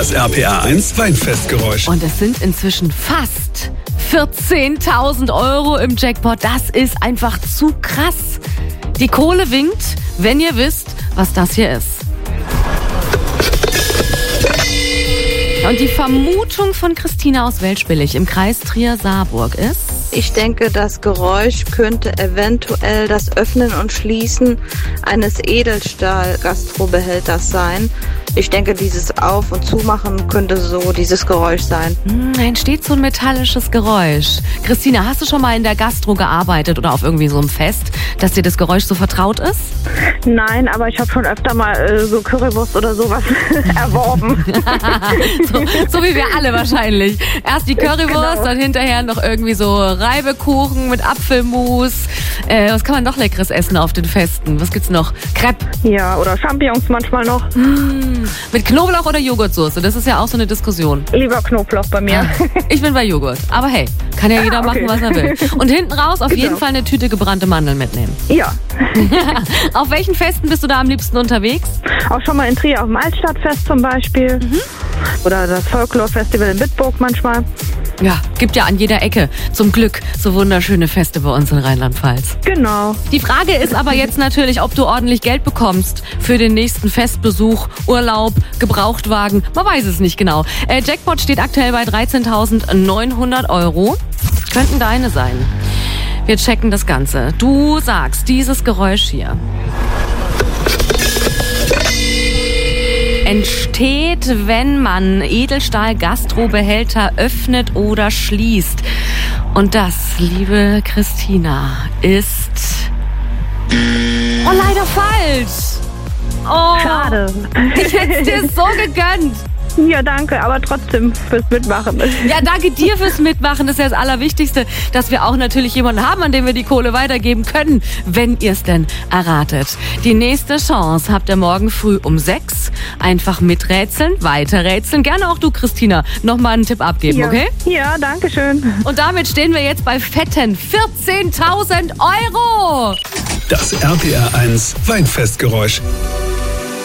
Das RPR1 Weinfestgeräusch. Und es sind inzwischen fast 14.000 Euro im Jackpot. Das ist einfach zu krass. Die Kohle winkt, wenn ihr wisst, was das hier ist. Und die Vermutung von Christina aus Weltspillig im Kreis Trier-Saarburg ist: Ich denke, das Geräusch könnte eventuell das Öffnen und Schließen eines Edelstahl-Gastrobehälters sein. Ich denke, dieses Auf- und Zumachen könnte so dieses Geräusch sein. Entsteht so ein metallisches Geräusch. Christina, hast du schon mal in der Gastro gearbeitet oder auf irgendwie so einem Fest, dass dir das Geräusch so vertraut ist? Nein, aber ich habe schon öfter mal so Currywurst oder sowas erworben. so wie wir alle wahrscheinlich. Erst die Currywurst, Genau. dann hinterher noch irgendwie so Reibekuchen mit Apfelmus. Was kann man noch Leckeres essen auf den Festen? Was gibt's noch? Crepe. Ja, oder Champignons manchmal noch. Mit Knoblauch oder Joghurtsoße? Das ist ja auch so eine Diskussion. Lieber Knoblauch bei mir. Ich bin bei Joghurt. Aber hey, kann ja jeder machen, was er will. Und hinten raus auf jeden Fall eine Tüte gebrannte Mandeln mitnehmen. Ja, Auf welchen Festen bist du da am liebsten unterwegs? auch schon mal in Trier auf dem Altstadtfest zum Beispiel. Oder das Folklore-Festival in Bitburg manchmal. Ja, gibt ja an jeder Ecke zum Glück so wunderschöne Feste bei uns in Rheinland-Pfalz. Genau. Die Frage ist aber jetzt natürlich, ob du ordentlich Geld bekommst für den nächsten Festbesuch, Urlaub, Gebrauchtwagen. Man weiß es nicht genau. Jackpot steht aktuell bei 13.900 Euro. Könnten deine sein. Wir checken das Ganze. Du sagst, dieses Geräusch hier entsteht, wenn man Edelstahl-Gastrobehälter öffnet oder schließt. Und das, liebe Christina, ist... Oh, leider falsch! Oh, Schade. ich hätte es dir so gegönnt. Ja, danke, aber trotzdem fürs Mitmachen. Ja, danke dir fürs Mitmachen. Das ist ja das Allerwichtigste, dass wir auch natürlich jemanden haben, an dem wir die Kohle weitergeben können, wenn ihr es denn erratet. Die nächste Chance habt ihr morgen früh um 6. Einfach miträtseln, weiterrätseln. Gerne auch du, Christina, nochmal einen Tipp abgeben, Ja. okay? Ja, danke schön. Und damit stehen wir jetzt bei fetten 14.000 Euro. Das RPR1 Weinfestgeräusch.